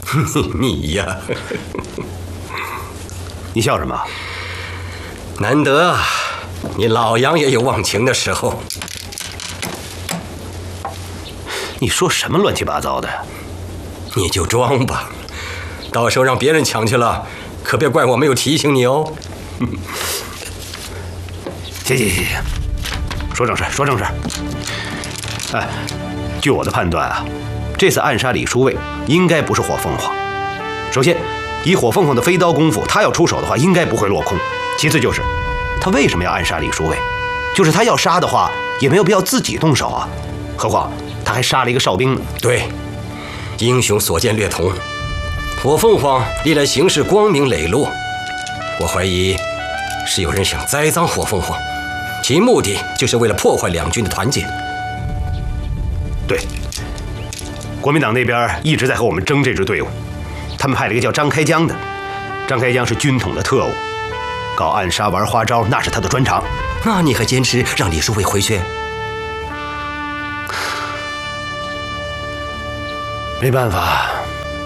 你呀， 你笑什么？ 难得啊，你老杨也有忘情的时候。 你说什么乱七八糟的？ 你就装吧，到时候让别人抢去了，可别怪我没有提醒你哦。 行，说正事，说正事。哎，据我的判断啊，这次暗杀李书卫应该不是火凤凰。首先，以火凤凰的飞刀功夫，他要出手的话，应该不会落空。其次就是，他为什么要暗杀李书卫？就是他要杀的话，也没有必要自己动手啊。何况他还杀了一个哨兵呢。 对，英雄所见略同。火凤凰历来行事光明磊落，我怀疑是有人想栽赃火凤凰，其目的就是为了破坏两军的团结。 对，国民党那边一直在和我们争这支队伍，他们派了一个叫张开江的，张开江是军统的特务，搞暗杀玩花招那是他的专长。 那你还坚持让李书卫回去？ 没办法，